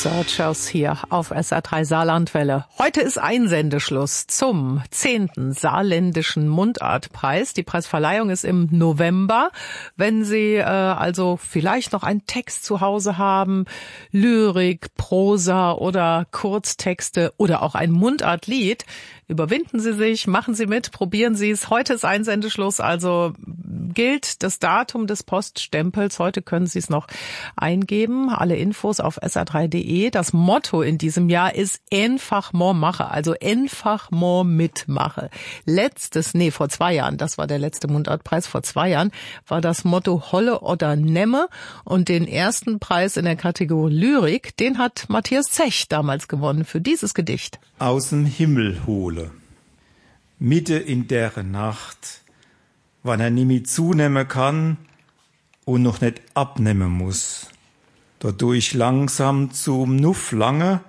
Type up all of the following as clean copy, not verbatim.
Searchers hier auf SR3 Saarlandwelle. Heute ist Einsendeschluss zum 10. Saarländischen Mundartpreis. Die Preisverleihung ist im November. Wenn Sie also vielleicht noch einen Text zu Hause haben, Lyrik, Prosa oder Kurztexte oder auch ein Mundartlied, überwinden Sie sich, machen Sie mit, probieren Sie es. Heute ist Einsendeschluss, also gilt das Datum des Poststempels. Heute können Sie es noch eingeben. Alle Infos auf sr3.de. Das Motto in diesem Jahr ist einfach more mache, also einfach more mitmache. Vor 2 Jahren, das war der letzte Mundartpreis, vor 2 Jahren war das Motto Holle oder Nemme, und den ersten Preis in der Kategorie Lyrik, den hat Matthias Zech damals gewonnen für dieses Gedicht. Aus'm Himmel hole, Mitte in der Nacht, wann er nimmer zunehmen kann und noch nicht abnehmen muss, dadurch langsam zum Nuff lange,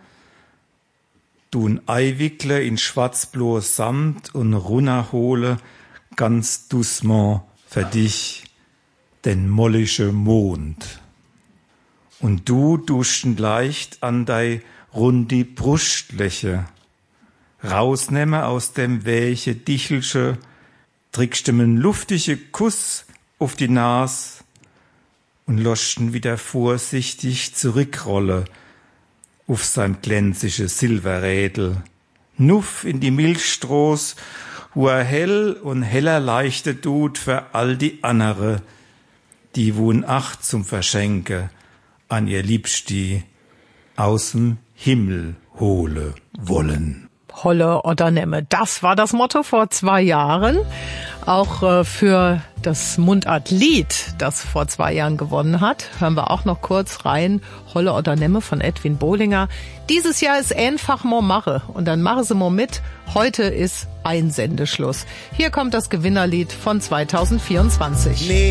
du'n Eiwickle in schwarzblohes Samt und runterhole ganz doucement für dich den mollische Mond. Und du duschen leicht an dei rundi Brustläche, rausnehme aus dem welche Dichelsche, trickst ihm einen luftige Kuss auf die Nas und loschen wieder vorsichtig zurückrolle auf sein glänzige Silberrädel, nuff in die Milchstroß, wo er hell und heller leichte tut für all die andere, die wun Acht zum Verschenke an ihr Liebsti aus'm Himmel hole wollen. Holle oder Nemme. Das war das Motto vor 2 Jahren. Auch für das Mundartlied, das vor 2 Jahren gewonnen hat, hören wir auch noch kurz rein. Holle oder Nemme von Edwin Bohlinger. Dieses Jahr ist einfach more mache. Und dann machen Sie mal mit. Heute ist Einsendeschluss. Hier kommt das Gewinnerlied von 2024.